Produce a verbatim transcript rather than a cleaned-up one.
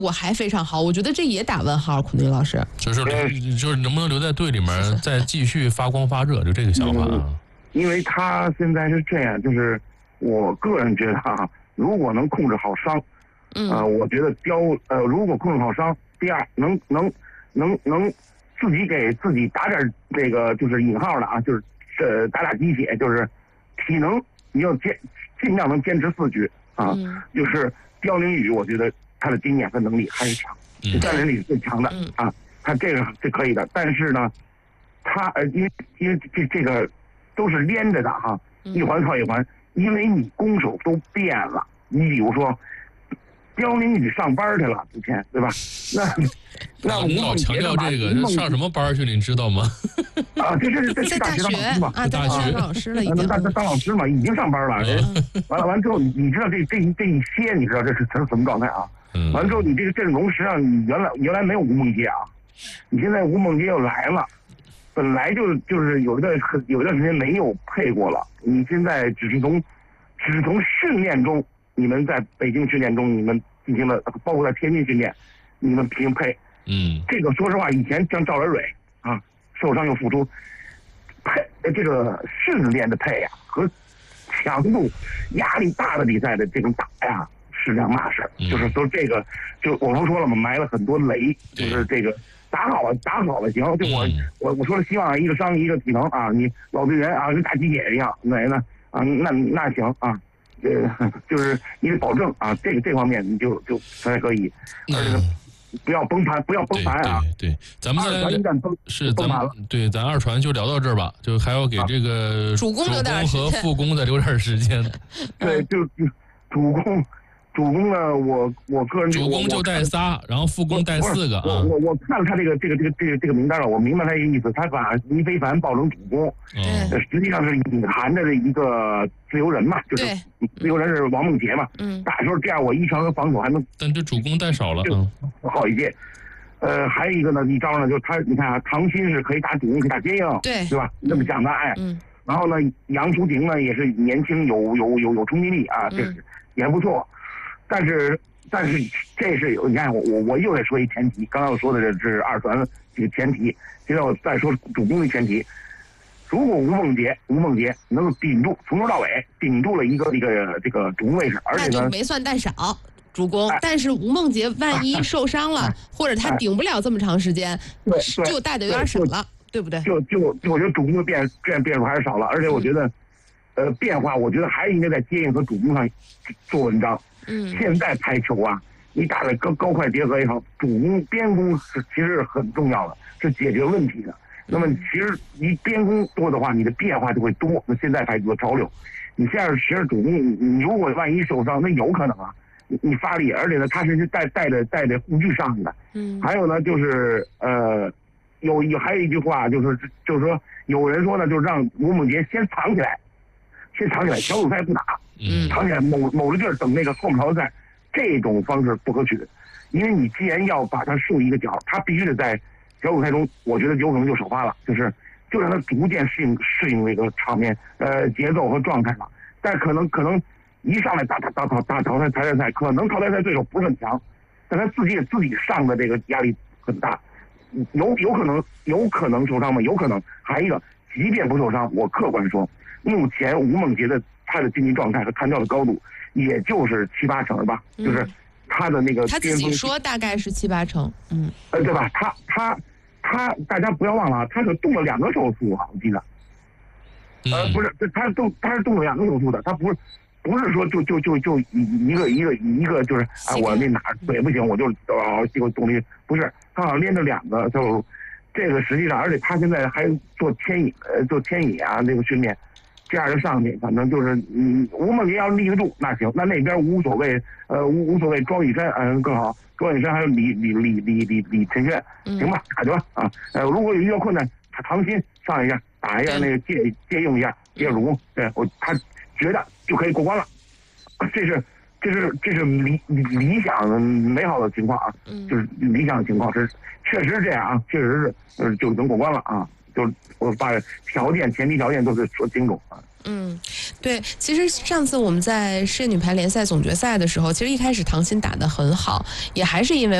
果还非常好，我觉得这也打问号。孔迪老师， 就是就是能不能留在队里面再继续发光发热，就这个想法啊。 嗯、因为他现在是这样，就是我个人觉得啊，如果能控制好伤， 嗯， 呃，我觉得雕呃，如果控制好伤，第二能能能能自己给自己打点这个就是引号的啊，就是呃打打鸡血，就是体能你要坚尽量能坚持四局啊， 嗯、 就是刁宁宇，我觉得他的经验和能力还是强， 嗯、 战略力是最强的、 嗯、 啊，他这个是可以的，但是呢，他呃因为因为这这个都是连着的哈、啊，一环靠一环，因为你攻守都变了，你比如说。刁宁宇上班去了，之前对吧？那那你老强调这个，上什么班去了？你知道吗？ 啊，这这这在大学啊， 大学当老师了，已经当当老师嘛，已经上班了。 嗯、 完了完之后，你你知道这这这一些，你知道这是成什么状态啊？ 嗯。 完了之后，你这个阵容实际上你原来原来没有吴梦洁啊，你现在吴梦洁又来了，本来就就是有一段有一段时间没有配过了，你现在只是从只是从训练中。你们在北京训练中，你们进行了，包括在天津训练，你们匹配， 嗯， 这个说实话，以前像赵仁蕊啊，受伤又复出，配这个训练的配呀、啊、和强度、压力大的比赛的这种打呀是两码事、嗯，就是说这个，就我不说了嘛，埋了很多雷，就是这个打好了，打好了行，就我、嗯、我我说了，希望一个伤一个体能啊，你老队员啊跟打鸡血一样，那那啊那那行啊。呃，就是你得保证啊，这个这方面你就就才可以，而且不要崩盘，不要崩盘啊！ 对，对对咱们再来是咱们对咱二传就聊到这儿吧，就还要给这个主攻和副攻再留点时间。 对，就主攻。主攻呢，我我个人主攻就带仨，然后副攻带四个啊。 我我我看了他这个这个这个这个这个名单了，我明白他这个意思，他把倪非凡报成主攻， 嗯， 实际上是隐含着的一个自由人嘛，就是自由人是王梦洁嘛， 嗯， 打的时候这样我一传和防守还能， 但这主攻带少了， 嗯，好一些。呃，还有一个呢，一招呢，就是他你看啊，唐鑫是可以打主攻，可以打接应， 对， 对吧？那么讲的哎， 嗯， 然后呢，杨淑婷呢也是年轻有有有有冲击力啊，这是也不错。但是，但是这是有你看，我我我又得说一前提，刚才我说的这是二传这个前提，现在我再说主攻的前提。如果吴梦洁吴梦洁能够顶住，从头到尾顶住了一个一个这个主攻位置，而且呢， 那就没算带少主攻。哎、但是吴梦洁万一受伤了，哎、或者他顶不了这么长时间， 对、哎， 就带的有点少了，对不对？ 就就就我觉得主攻的变变变数还是少了，而且我觉得，嗯、呃，变化我觉得还应该在接应和主攻上做文章。 嗯， 现在排球啊，你打的高高快结合也好，主攻边攻是其实是很重要的，是解决问题的。那么其实你边攻多的话，你的变化就会多。那现在排球的潮流，你现在学着主攻，你如果万一受伤，那有可能啊，你你发力，而且呢，他是带带着带着护具上的。 嗯， 还有呢，就是呃，有有还有一句话，就是就是说，有人说呢，就是让吴梦洁先藏起来，先藏起来，小组赛不打。 嗯， 藏起来某某个地儿等那个后面淘汰赛，这种方式不可取，因为你既然要把它竖一个角，他必须得在小组赛中，我觉得有可能就首发了，就是就让他逐渐适应适应那个场面呃节奏和状态了。但可能可能一上来打打打打打淘汰淘汰赛，可能淘汰赛对手不是很强，但他自己也自己上的这个压力很大，有有可能有可能受伤吗？有可能。还有一个，即便不受伤，我客观说，目前吴梦洁的。他的竞技状态和弹跳的高度，也就是七八成吧，嗯、就是他的那个他自己说大概是七八成，嗯， 呃，对吧？他他他，大家不要忘了啊，他是动了两个手术啊，我记得，呃，不是，他是动他是动了两个手术的，他不是不是说就就就就一个一个一个就是啊，我那哪腿不行，我就哦这个动力不是，他好像连着两个手术，这个实际上，而且他现在还做牵引呃做牵引啊那个训练。这样就上去，反正就是嗯，吴梦洁要立得住那行，那那边无所谓，呃无无所谓庄雨山嗯、呃、更好，庄雨山还有李李李李李李晨轩，行吧，打去吧啊，呃如果有遇到困难，他唐鑫上一下打一下那个借借用一下借主攻，对我他觉得就可以过关了，这是这是这是理理想的美好的情况啊，就是理想的情况是确实是这样啊，确实是呃就能过关了啊。就是我把条件、前提条件都是说清楚啊。 嗯，对，其实上次我们在世界女排联赛总决赛的时候，其实一开始唐鑫打得很好，也还是因为